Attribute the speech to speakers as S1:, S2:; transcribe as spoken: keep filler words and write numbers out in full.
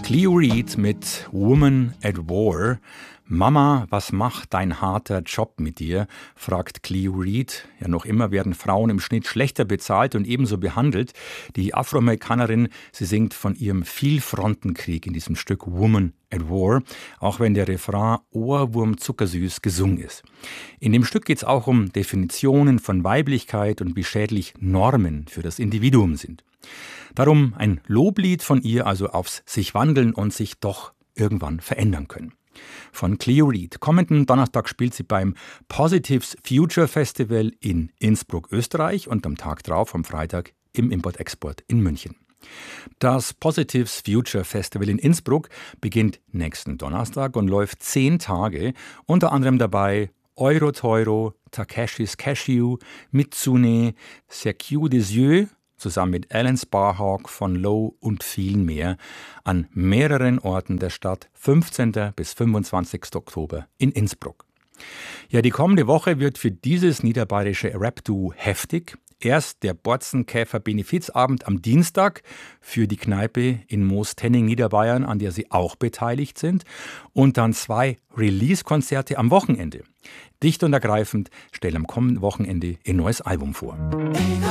S1: Cleo Reed mit Woman at War. Mama, was macht dein harter Job mit dir? Fragt Cleo Reed. Ja, noch immer werden Frauen im Schnitt schlechter bezahlt und ebenso behandelt. Die Afroamerikanerin, sie singt von ihrem Vielfrontenkrieg in diesem Stück Woman at War, auch wenn der Refrain Ohrwurm zuckersüß gesungen ist. In dem Stück geht es auch um Definitionen von Weiblichkeit und wie schädlich Normen für das Individuum sind. Darum ein Loblied von ihr, also aufs sich wandeln und sich doch irgendwann verändern können. Von Cleo Reed. Kommenden Donnerstag spielt sie beim Positives Future Festival in Innsbruck, Österreich und am Tag drauf, am Freitag, im Import-Export in München. Das Positives Future Festival in Innsbruck beginnt nächsten Donnerstag und läuft zehn Tage, unter anderem dabei Euroteuro, Takeshis Cashew, Mitsune, Circuit des Yeux, zusammen mit Alan Sparhawk von Low und vielen mehr, an mehreren Orten der Stadt, fünfzehnten bis fünfundzwanzigsten Oktober in Innsbruck. Ja, die kommende Woche wird für dieses niederbayerische Rap-Duo heftig. Erst der Borzenkäfer-Benefizabend am Dienstag für die Kneipe in Moostenning, Niederbayern, an der sie auch beteiligt sind. Und dann zwei Release-Konzerte am Wochenende. Dicht und ergreifend stellen am kommenden Wochenende ihr neues Album vor.